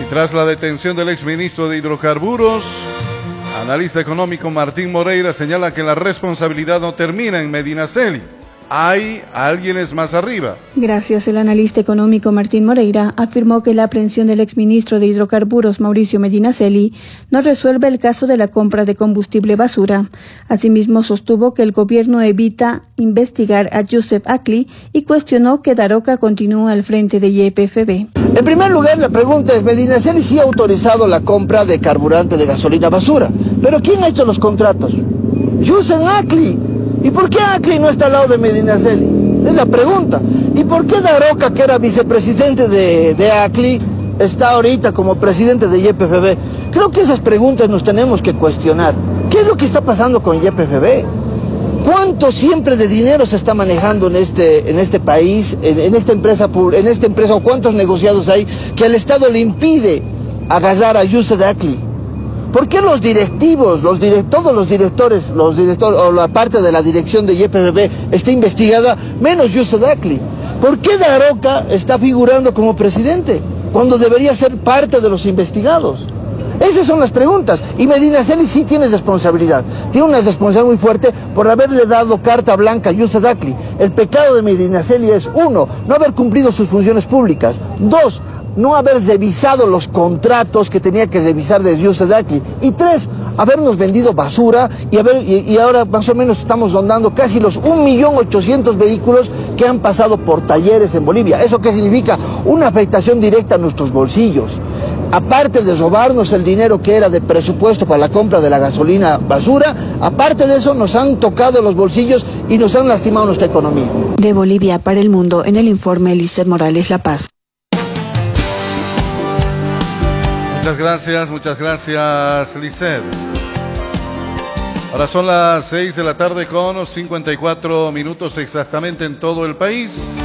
tras la detención del exministro de Hidrocarburos, analista económico Martín Moreira señala que la responsabilidad no termina en Medinaceli. Hay alguienes más arriba. Gracias, el analista económico Martín Moreira afirmó que la aprehensión del exministro de Hidrocarburos Mauricio Medinaceli no resuelve el caso de la compra de combustible basura. Asimismo, sostuvo que el gobierno evita investigar a Youssef Akli y cuestionó que Daroca continúa al frente de YPFB. En primer lugar, la pregunta es, Medinaceli sí ha autorizado la compra de carburante de gasolina basura, pero ¿quién ha hecho los contratos? Youssef Akli. ¿Y por qué Akli no está al lado de Medinaceli? Es la pregunta. ¿Y por qué Daroca, que era vicepresidente de Akli, está ahorita como presidente de YPFB? Creo que esas preguntas nos tenemos que cuestionar. ¿Qué es lo que está pasando con YPFB? ¿Cuánto siempre de dinero se está manejando en este país, en esta empresa, o cuántos negociados hay que el Estado le impide agarrar a Youssef Akli? ¿Por qué los directivos, todos los directores, o la parte de la dirección de YPFB está investigada, menos Youssef Akli? ¿Por qué Daroca está figurando como presidente, cuando debería ser parte de los investigados? Esas son las preguntas. Y Medinaceli sí tiene responsabilidad. Tiene una responsabilidad muy fuerte por haberle dado carta blanca a Youssef Akli. El pecado de Medinaceli es, 1, no haber cumplido sus funciones públicas. 2, no haber revisado los contratos que tenía que revisar de Youssef Akli. Y 3, habernos vendido basura y ahora más o menos estamos rondando casi los 1.800.000 vehículos que han pasado por talleres en Bolivia. ¿Eso qué significa? Una afectación directa a nuestros bolsillos. Aparte de robarnos el dinero que era de presupuesto para la compra de la gasolina basura, aparte de eso nos han tocado los bolsillos y nos han lastimado nuestra economía. De Bolivia para el mundo, en el informe Lizeth Morales, La Paz. Muchas gracias, Lizeth. Ahora son las 6 de la tarde con 54 minutos exactamente en todo el país.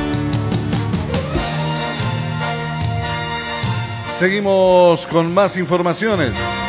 Seguimos con más informaciones.